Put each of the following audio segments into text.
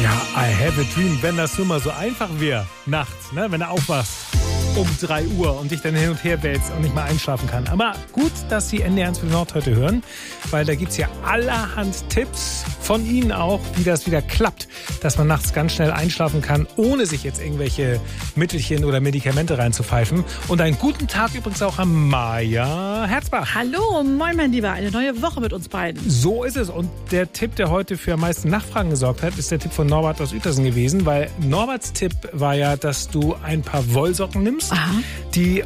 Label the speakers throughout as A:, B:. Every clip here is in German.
A: Ja, I have a dream, wenn das nur mal so einfach wäre, nachts, ne? Wenn du aufwachst um 3 Uhr und dich dann hin und her wälzt und nicht mal einschlafen kann. Aber gut, dass Sie NDR 1 für Nord heute hören, weil da gibt es ja allerhand Tipps von Ihnen auch, wie das wieder klappt, dass man nachts ganz schnell einschlafen kann, ohne sich jetzt irgendwelche Mittelchen oder Medikamente reinzupfeifen. Und einen guten Tag übrigens auch an Maja Herzbach.
B: Hallo, moin mein Lieber, eine neue Woche mit uns beiden.
A: So ist es. Und der Tipp, der heute für am meisten Nachfragen gesorgt hat, ist der Tipp von Norbert aus Uetersen gewesen, weil Norberts Tipp war ja, dass du ein paar Wollsocken nimmst, die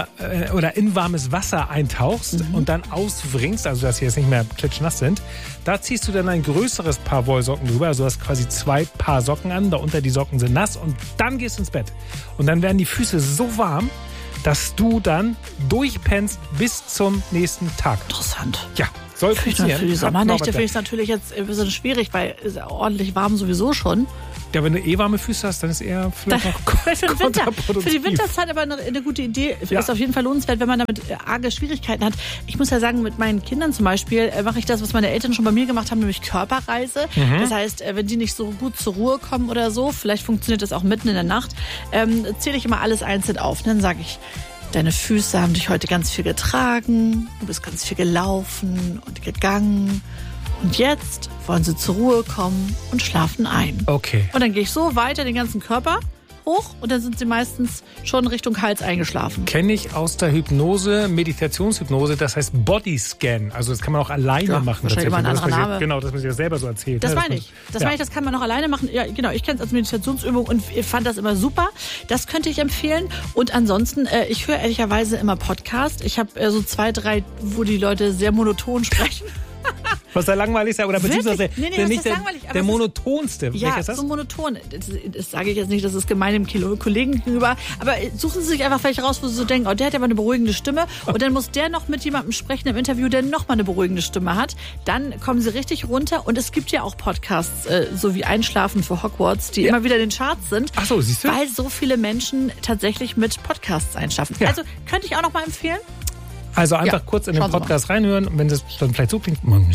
A: in warmes Wasser eintauchst und dann auswringst, also dass sie jetzt nicht mehr klitschnass sind. Da ziehst du dann ein größeres Paar Wollsocken drüber, also du hast quasi 2 Paar Socken an, darunter die Socken sind nass und dann gehst du ins Bett. Und dann werden die Füße so warm, dass du dann durchpennst bis zum nächsten Tag.
B: Interessant.
A: Ja, soll funktionieren.
B: Für die Sommernächte finde ich es natürlich jetzt ein bisschen schwierig, weil es ist ja ordentlich warm sowieso schon.
A: Ja, wenn du warme Füße hast, dann ist eher vielleicht noch
B: für die Winterzeit aber eine gute Idee. Ja. Ist auf jeden Fall lohnenswert, wenn man damit arge Schwierigkeiten hat. Ich muss ja sagen, mit meinen Kindern zum Beispiel mache ich das, was meine Eltern schon bei mir gemacht haben, nämlich Körperreise. Das heißt, wenn die nicht so gut zur Ruhe kommen oder so, vielleicht funktioniert das auch mitten in der Nacht, zähle ich immer alles einzeln auf. Und dann sage ich, deine Füße haben dich heute ganz viel getragen, du bist ganz viel gelaufen und gegangen. Und jetzt wollen sie zur Ruhe kommen und schlafen ein.
A: Okay.
B: Und dann gehe ich so weiter den ganzen Körper hoch und dann sind sie meistens schon Richtung Hals eingeschlafen.
A: Kenne ich aus der Hypnose, Meditationshypnose, das heißt Bodyscan. Also das kann man auch alleine machen.
B: Wahrscheinlich immer ein anderer Name.
A: Genau, dass man sich das selber so erzählt.
B: Das meine ich. Das kann man auch alleine machen. Ja, genau. Ich kenne es als Meditationsübung und fand das immer super. Das könnte ich empfehlen. Und ansonsten, ich höre ehrlicherweise immer Podcast. Ich habe so 2, 3, wo die Leute sehr monoton sprechen.
A: Was da langweilig ist, oder beziehungsweise
B: nicht
A: der monotonste.
B: Ja,
A: ist das?
B: so monoton. Das sage ich jetzt nicht, das ist gemein dem Kollegen gegenüber. Aber suchen Sie sich einfach welche raus, wo Sie so denken, oh, der hat ja mal eine beruhigende Stimme. Und dann muss der noch mit jemandem sprechen im Interview, der noch mal eine beruhigende Stimme hat. Dann kommen Sie richtig runter. Und es gibt ja auch Podcasts, so wie Einschlafen für Hogwarts, die immer wieder in den Charts sind.
A: Ach so, siehst du?
B: Weil so viele Menschen tatsächlich mit Podcasts einschlafen. Ja. Also könnte ich auch noch mal empfehlen.
A: Also einfach kurz in den Podcast reinhören und wenn das dann vielleicht so klingt.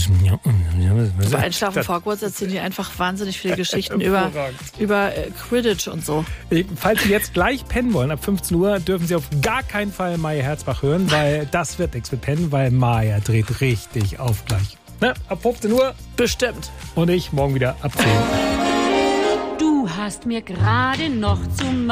B: Bei Einschlafen vor Hogwarts erzählen die einfach wahnsinnig viele Geschichten über Quidditch und so.
A: Falls Sie jetzt gleich pennen wollen, ab 15 Uhr, dürfen Sie auf gar keinen Fall Maja Herzbach hören, weil das wird nichts mit pennen, weil Maja dreht richtig auf gleich. Ne? Ab 15 Uhr.
B: Bestimmt.
A: Und ich morgen wieder ab 10.
C: Du hast mir gerade noch zu